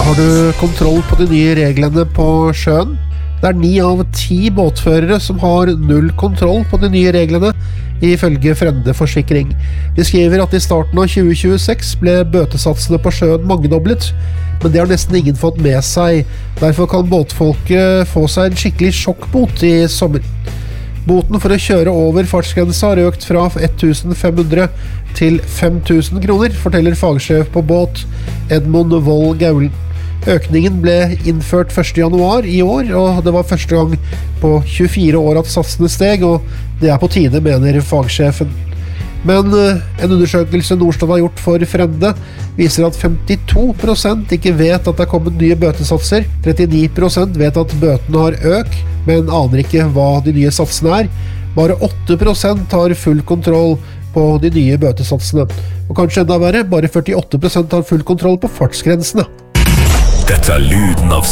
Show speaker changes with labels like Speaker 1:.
Speaker 1: Har du kontroll på de nye reglene på sjøen? Det 9 av 10 båtførere som har null kontroll på de nye reglene, ifølge Frende Forsikring. De skriver at i starten av 2026 ble bøtesatsene på sjøen mangedoblet, men det har nesten ingen fått med seg. Derfor kan båtfolket få seg en skikkelig sjokkbot i sommer. Boten for å kjøre over fartsgrensa har økt fra 1.500 til 5.000 kroner, forteller fagsjef på båt Edmund Wold Gaulen. Økningen ble innført 1. januar i år, og det var første gang på 24 år at satsene steg, og det på tide, mener fagsjefen. Men en undersøkelse Norstad har gjort for Frende viser at 52% ikke vet at det kommet nye bøtesatser, 39% vet at bøtene har økt, men aner ikke hva de nye satsene Bare 8% har full kontroll på de nye bøtesatsene. Og kanskje enda verre, bare 48% har full kontroll på fartsgrensene.
Speaker 2: Dette lyden av